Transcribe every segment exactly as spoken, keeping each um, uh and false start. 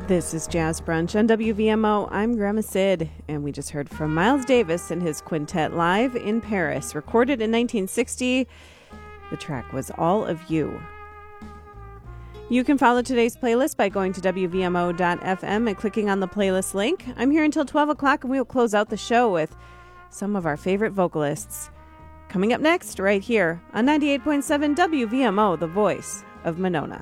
This is Jazz Brunch on W V M O. I'm Grandma Sid, and we just heard from Miles Davis and his quintet live in Paris, recorded in nineteen sixty. The track was All of You. You can follow today's playlist by going to W V M O dot F M and clicking on the playlist link. I'm here until twelve o'clock, and we will close out the show with some of our favorite vocalists. Coming up next, right here on ninety-eight point seven W V M O, the voice of Monona.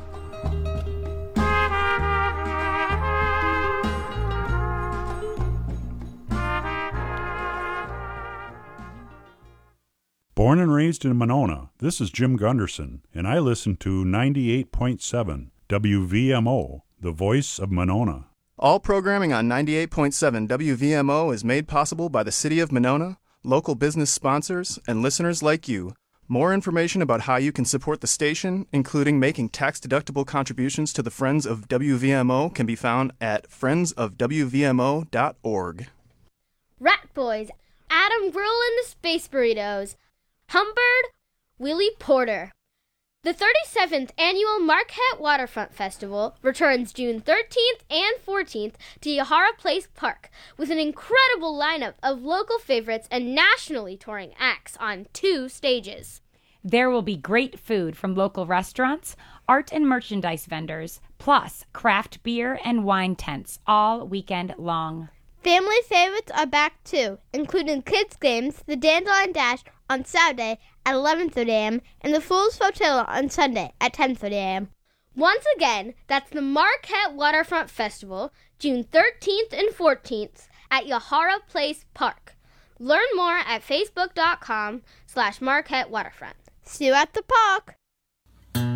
Born and raised in Monona, this is Jim Gunderson, and I listen to ninety-eight point seven W V M O, the voice of Monona. All programming on ninety-eight point seven W V M O is made possible by the City of Monona, local business sponsors, and listeners like you. More information about how you can support the station, including making tax-deductible contributions to the Friends of W V M O, can be found at friends of W V M O dot org. Rat Boys, Adam Grohl and the Space Burritos, Humbird, Willie Porter. The thirty-seventh Annual Marquette Waterfront Festival returns June thirteenth and fourteenth to Yahara Place Park with an incredible lineup of local favorites and nationally touring acts on two stages. There will be great food from local restaurants, art and merchandise vendors, plus craft beer and wine tents all weekend long. Family favorites are back too, including kids' games, the Dandelion Dash on Saturday at eleven thirty a.m. and the Fool's Flotilla on Sunday at ten thirty a.m. Once again, that's the Marquette Waterfront Festival, June thirteenth and fourteenth at Yahara Place Park. Learn more at facebook.com slash Marquette Waterfront. See you at the park!